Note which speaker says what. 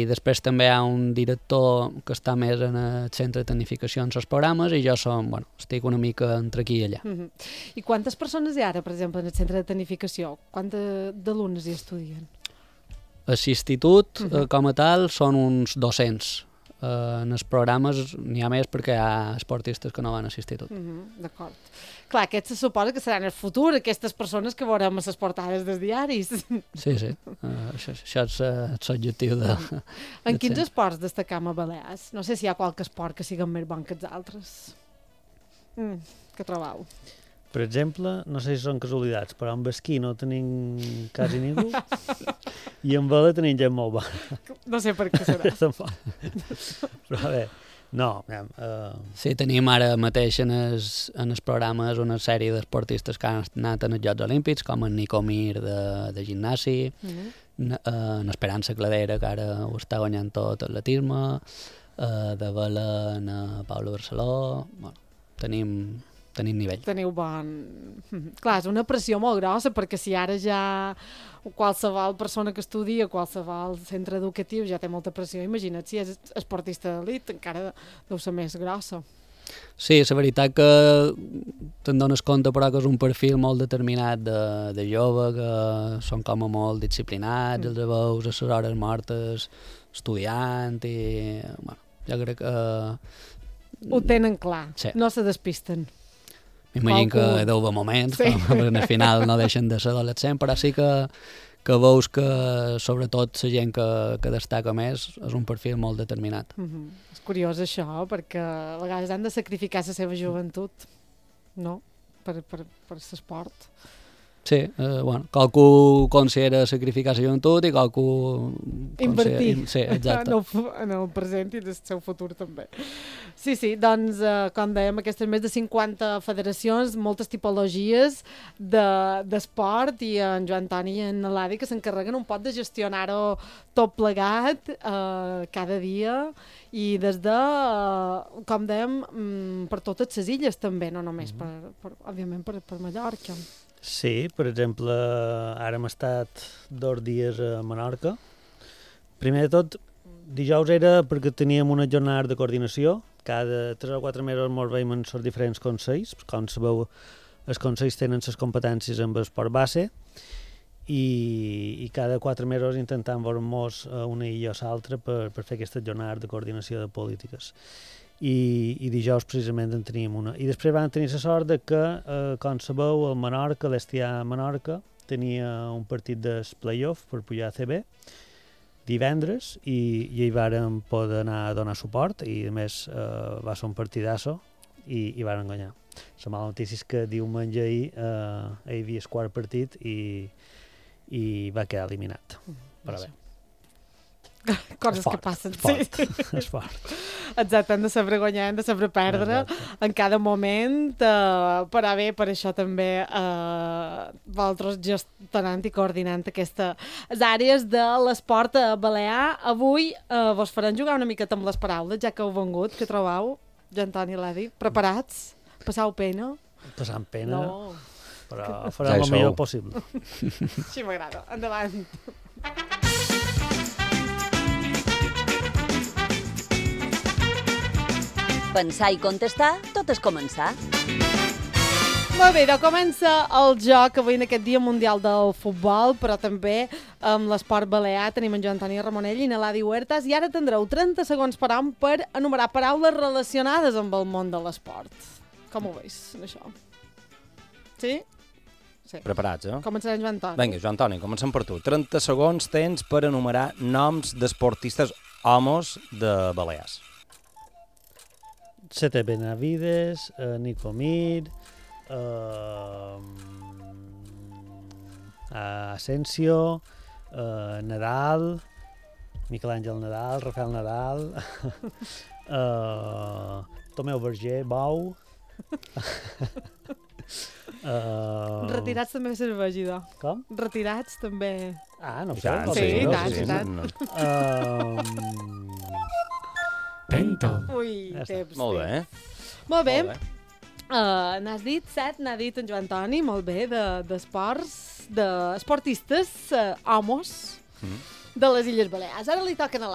Speaker 1: després també hi ha un director que està més en el centre de tecnificació en els programes i jo estic una mica entre aquí i allà.
Speaker 2: I quantes persones hi ha ara, per exemple, en el centre de tecnificació? Quants d'alumnes hi estudien?
Speaker 1: A l'institut, com a tal, són uns 200. En els programes n'hi ha més perquè hi ha esportistes que no van a l'institut.
Speaker 2: D'acord. Clar, aquest se suposa que seran el futur, aquestes persones que veurem a les portades dels diaris.
Speaker 1: Sí. Això és l'objectiu de...
Speaker 2: En quins esports destacam a Balears? No sé si hi ha qualque esport que siguin més bon que els altres. Què trobeu?
Speaker 3: Per exemple, no sé si són casualitats, però amb esquí no tenim quasi ningú i amb vela tenim gent molt bona.
Speaker 2: No sé per què serà.
Speaker 3: Però bé, no.
Speaker 1: Sí, tenim ara mateix en els programes una sèrie d'esportistes que han anat en els Jocs Olímpics, com en Nico Mir de gimnasi, en Esperança Cladera, que ara ho està guanyant tot atletisme, de vela en Pablo Barceló. Bueno, tenim nivell.
Speaker 2: Teniu bon... Clar, és una pressió molt grossa, perquè si ara ja qualsevol persona que estudia a qualsevol centre educatiu ja té molta pressió, imagina't si és esportista d'elit, encara deu ser més grossa.
Speaker 1: Sí, la veritat que te'n dones compte, però que és un perfil molt determinat de jove, que són com a molt disciplinats, els veus a les hores mortes, estudiant, i bueno, jo crec que...
Speaker 2: Ho tenen clar,
Speaker 1: sí.
Speaker 2: No se despisten.
Speaker 1: M'imagino que deu de moments, sí. Perquè al final no deixen de ser adolescents, però sí que veus que sobretot la gent que destaca més és un perfil molt determinat.
Speaker 2: És curiós això, perquè a vegades han de sacrificar la seva joventut, no? Per l'esport.
Speaker 1: Sí, qualcú considera sacrificar la joventut i qualcú...
Speaker 2: Invertir
Speaker 1: sí, exacte.
Speaker 2: En el present i en el seu futur també. Sí, doncs, com dèiem, aquestes més de 50 federacions, moltes tipologies d'esport, i en Joan Toni i en Eladi que s'encarreguen un poc de gestionar-ho tot plegat cada dia, i des de, com dèiem, per totes les illes també, no només òbviament per Mallorca.
Speaker 3: Sí, per exemple, ara hem estat 2 dies a Menorca. Primer de tot, dijous era perquè teníem una jornada de coordinació. Cada 3 o 4 mesos ens veiem en els diferents consells. Com sabeu, els consells tenen les competències amb l'esport base i cada 4 mesos intentam veure-nos una illa o l'altra per fer aquesta jornada de coordinació de polítiques. I dijous precisament en teníem una. I després vam tenir la sort de que, com sabeu, el Menorca, l'Estià Menorca, tenia un partit del play-off per pujar a CB divendres i hi vàrem poder anar a donar suport i a més va ser un partidasso i vàrem guanyar. La mala notícia és que diumenge ahir hi havia el quart partit i va quedar eliminat. Però bé.
Speaker 2: Coses que passen, sí.
Speaker 3: Esport.
Speaker 2: Exacte, hem de saber guanyar, hem de saber perdre en cada moment, però bé, per això també vosaltres gestionant i coordinant aquestes àrees de l'esport balear. Avui vos farem jugar una miqueta amb les paraules, ja que heu vengut, que trobeu, Joan Toni i Eladi, preparats? Passau pena?
Speaker 3: Passant pena,
Speaker 2: no.
Speaker 3: Però farem el millor possible.
Speaker 2: Sí, m'agrada. Endavant.
Speaker 4: Pensar i contestar, tot és començar.
Speaker 2: Molt bé, doncs comença el joc avui en aquest Dia Mundial del Futbol, però també amb l'esport balear. Tenim en Joan Toni Ramonell i Eladi Huertas, i ara tindreu 30 segons per any per enumerar paraules relacionades amb el món de l'esport. Com ho veus, això? Sí? Sí.
Speaker 5: Preparats, eh?
Speaker 2: Començarem, Joan Toni.
Speaker 5: Vinga, Joan Toni, comencem per tu. 30 segons tens per enumerar noms d'esportistes homes de Balears.
Speaker 3: Sete Benavides, Nico Mir, Asensio, Nadal, Miquel Àngel Nadal, Rafael Nadal, Tomeu Verger, Bou...
Speaker 2: Retirats també va ser regidor.
Speaker 3: Com?
Speaker 2: Retirats també...
Speaker 3: Ah, no ho sé.
Speaker 2: Sí, i tant.
Speaker 6: Tento.
Speaker 2: Ui, temps.
Speaker 5: Molt bé,
Speaker 2: Molt bé. N'has dit 7, n'ha dit en Joan Toni, molt bé, d'esports, d'esportistes, homes, de les Illes Balears. Ara li toquen a